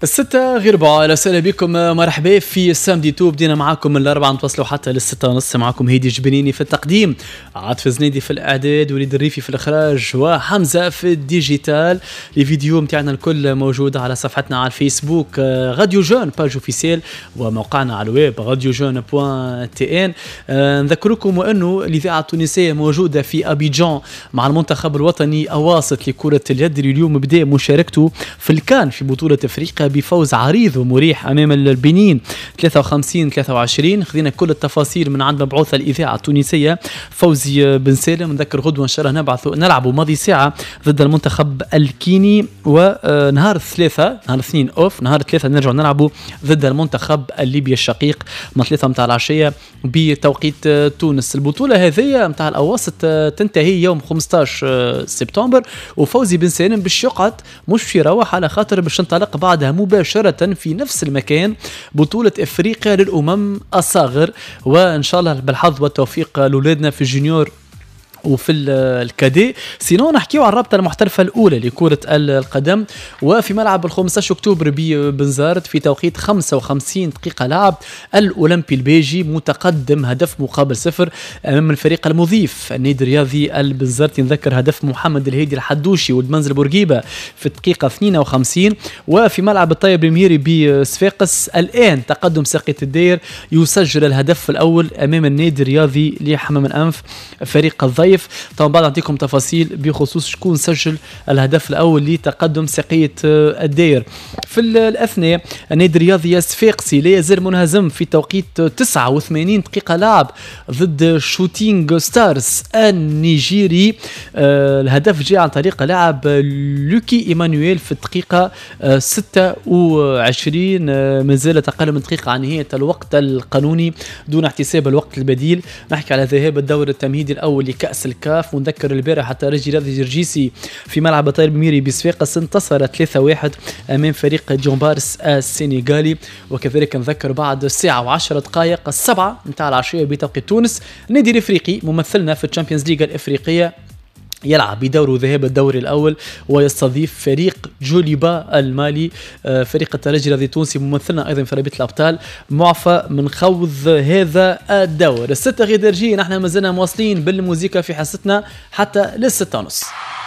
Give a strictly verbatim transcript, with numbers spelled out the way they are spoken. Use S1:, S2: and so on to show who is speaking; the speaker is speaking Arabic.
S1: الستة غير بعض. وسهلا بكم، مرحبا في سامدي تو. بدينا معاكم من الأربعة نتواصلوا حتى للستة ونص. معاكم هيدي جبنيني في التقديم، عاطف زنيدي في الإعداد، وليد الريفي في الإخراج، وحمزة في الديجيتال. الفيديو متاعنا الكل موجودة على صفحتنا على الفيسبوك راديو جون باج اوفيسيال، وموقعنا على الويب راديو جون بوان تي ان. أه نذكركم أنه الإذاعة التونسية موجودة في أبيجان مع المنتخب الوطني أواسط لكرة اليد، اللي اليوم بدأ مشاركته في الكان في بطولة أفريقيا بفوز عريض ومريح أمام البنين ثلاثة وخمسين ثلاثة وعشرين. خذينا كل التفاصيل من عند مبعوث الإذاعة التونسية فوزي بن سالم. نذكر غدوة إن شاء الله نبعث نلعبوا ماضي ساعة ضد المنتخب الكيني، ونهار الثلاثة نهار الاثنين أوف، نهار الثلاثة نرجع نلعبوا ضد المنتخب الليبي الشقيق من ثلاثة متاع العشية بتوقيت تونس. البطولة هذه متاع الأواسط تنتهي يوم خمسة عشر سبتمبر، وفوزي بن سالم باش يقعد مش في روح على خاطر باش تنطلق بعدها مباشرة في نفس المكان بطولة إفريقيا للأمم الصاغر. وإن شاء الله بالحظ والتوفيق لولادنا في الجونيور وفي الكادي. سينو نحكيو عن الرابطة المحترفة الأولى لكرة القدم، وفي ملعب الخمسة عشر أكتوبر ببنزرت في توقيت خمسة وخمسين دقيقة لعب الأولمبي البيجي متقدم هدف مقابل صفر أمام الفريق المضيف النادي الرياضي البنزرتي. نذكر هدف محمد الهيدي الحدوشي والمنزل بورقيبة في الدقيقة اثنين وخمسين. وفي ملعب الطيب الميري بصفاقس الآن تقدم ساقية الدير يسجل الهدف الأول أمام النادي الرياضي لحمام الأنف فريق الضيف. طبعا بعد نعطيكم تفاصيل بخصوص شكون سجل الهدف الاول لتقدم ساقية الدير. في الاثناء النادي الرياضي الصفاقسي لا يزال منهزم في توقيت تسعة وثمانين دقيقة لعب ضد شوتينغ ستارز النيجيري. آه الهدف جاء عن طريق لاعب لوكي ايمانويل في الدقيقة آه ستة وعشرين. آه ما زالت اقل من دقيقة عن نهاية الوقت القانوني دون احتساب الوقت البديل. نحكي على ذهاب الدور التمهيدي الاول لكأس الكاف. ونذكر البارح حتى رجي رياضي جرجيسي في ملعب طيب ميري بصفاقس انتصر ثلاثة واحد امام فريق جومبارس السنغالي. وكذلك نذكر بعد الساعه وعشر دقائق السبعه نتاع العشيه بتوقيت تونس النادي الافريقي ممثلنا في الشامبيونز ليج الافريقيه يلعب بدوره ذهاب الدوري الأول ويستضيف فريق جوليبا المالي. فريق الترجي الرياضي التونسي ممثلنا أيضا في رابطة الأبطال معفى من خوض هذا الدور. الستة غير درجية، نحن مازلنا مواصلين بالموسيقى في حصتنا حتى للستة ونص.